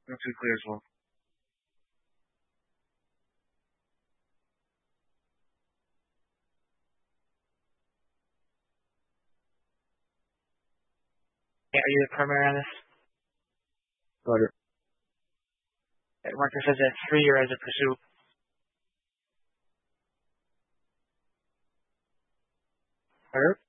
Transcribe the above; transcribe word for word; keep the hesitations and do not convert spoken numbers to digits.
Not too clear as well. Yeah, are you the primary on this? Got it. Marcus says that three year as a pursuit. Hello?